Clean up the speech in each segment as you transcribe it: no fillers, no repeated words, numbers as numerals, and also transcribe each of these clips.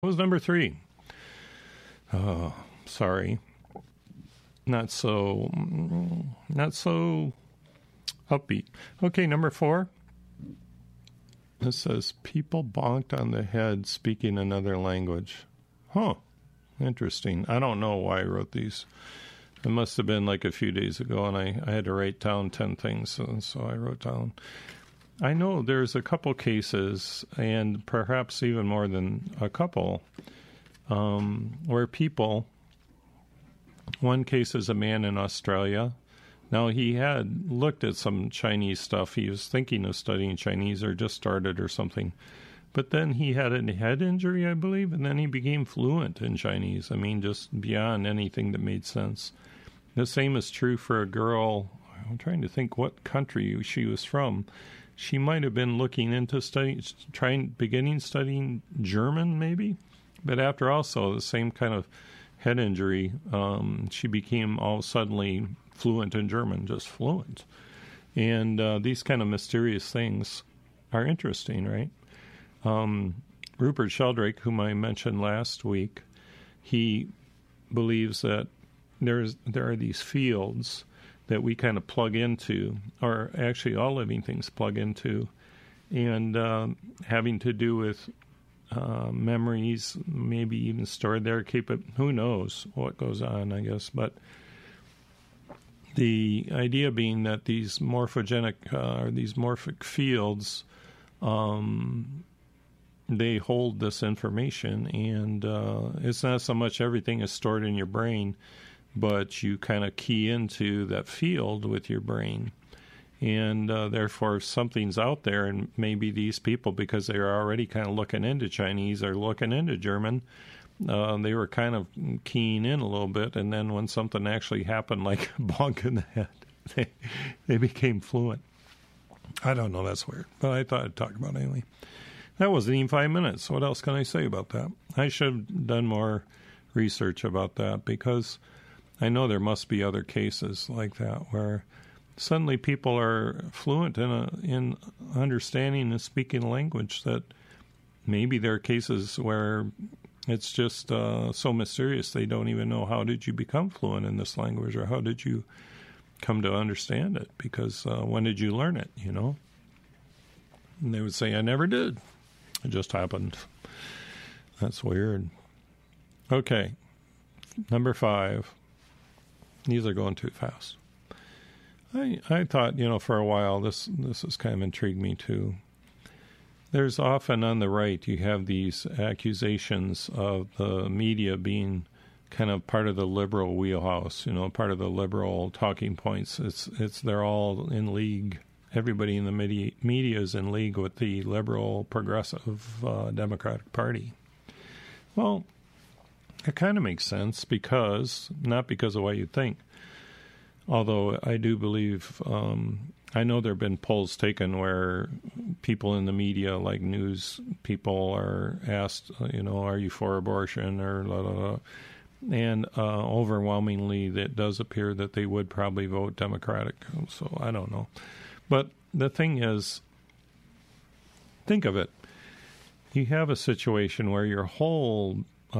What was number 3? Oh, sorry. Not so upbeat. Okay, number 4. This says, people bonked on the head speaking another language. Huh. Interesting. I don't know why I wrote these. It must have been like a few days ago, and I had to write down 10 things, so I wrote down. I know there's a couple cases, and perhaps even more than a couple, where people, one case is a man in Australia. Now, he had looked at some Chinese stuff. He was thinking of studying Chinese or just started or something. But then he had a head injury, I believe, and then he became fluent in Chinese. I mean, just beyond anything that made sense. The same is true for a girl. I'm trying to think what country she was from. She might have been looking into beginning studying German, maybe. But after also the same kind of head injury, she became all suddenly fluent in German, just fluent. And these kind of mysterious things are interesting, right? Rupert Sheldrake, whom I mentioned last week, he believes that there are these fields that we kind of plug into, or actually all living things plug into, and having to do with memories, maybe even stored there, who knows what goes on, I guess. But the idea being that these morphogenic, or these morphic fields, they hold this information, and it's not so much everything is stored in your brain, but you kind of key into that field with your brain. And therefore, if something's out there, and maybe these people, because they were already kind of looking into Chinese or looking into German, they were kind of keying in a little bit, and then when something actually happened, like a bonk in the head, they became fluent. I don't know, that's weird, but I thought I'd talk about it anyway. That wasn't even 5 minutes. What else can I say about that? I should have done more research about that, because I know there must be other cases like that where suddenly people are fluent in understanding and speaking a language that maybe there are cases where it's just so mysterious they don't even know, how did you become fluent in this language, or how did you come to understand it, because when did you learn it, you know? And they would say, I never did. It just happened. That's weird. Okay, number 5. These are going too fast. I thought, for a while, this has kind of intrigued me too. There's often on the right, you have these accusations of the media being kind of part of the liberal wheelhouse, part of the liberal talking points. They're all in league. Everybody in the media is in league with the liberal, progressive Democratic Party. Well, it kind of makes sense, not because of what you think. Although I do believe, I know there have been polls taken where people in the media, like news people, are asked, are you for abortion, or la la la. And overwhelmingly, it does appear that they would probably vote Democratic. So I don't know. But the thing is, think of it. You have a situation where your whole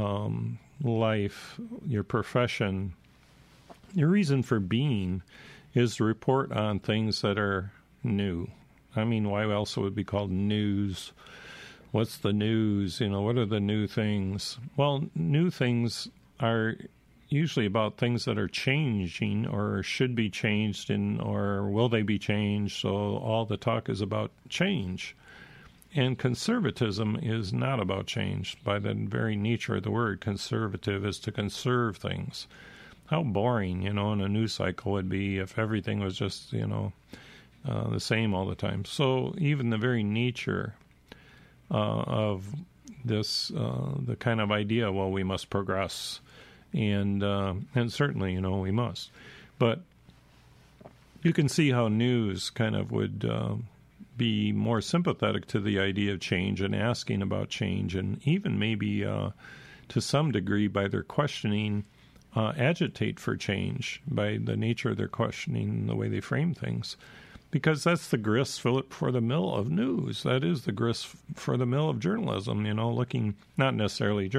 life, your profession, your reason for being is to report on things that are new. I mean, why else would it be called news? What's the news? What are the new things? Well, new things are usually about things that are changing or should be changed, or will they be changed? So all the talk is about change. And conservatism is not about change. By the very nature of the word, conservative is to conserve things. How boring, in a news cycle would be if everything was just, the same all the time. So even the very nature of this, the kind of idea, well, we must progress, and certainly, we must. But you can see how news kind of would be more sympathetic to the idea of change and asking about change, and even maybe to some degree by their questioning, agitate for change by the nature of their questioning and the way they frame things. because that's the grist for the mill of news. That is the grist for the mill of journalism, looking, not necessarily